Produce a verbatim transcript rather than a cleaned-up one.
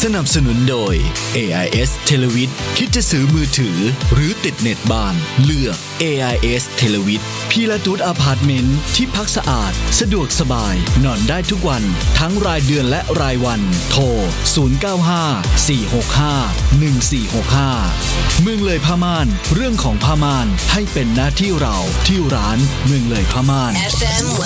สนับสนุนโดย เอ ไอ เอส Televid คิดจะซื้อมือถือหรือติดเน็ตบ้านเลือก เอ ไอ เอส Televid พีละตูดอพาร์ตเมนต์ที่พักสะอาดสะดวกสบายนอนได้ทุกวันทั้งรายเดือนและรายวันโทรศูนย์ เก้า ห้า สี่ หก ห้า หนึ่ง สี่ หก ห้าเมืองเลยผ้าม่านเรื่องของผ้าม่านให้เป็นหน้าที่เราที่ร้านเมืองเลยผ้าม่าน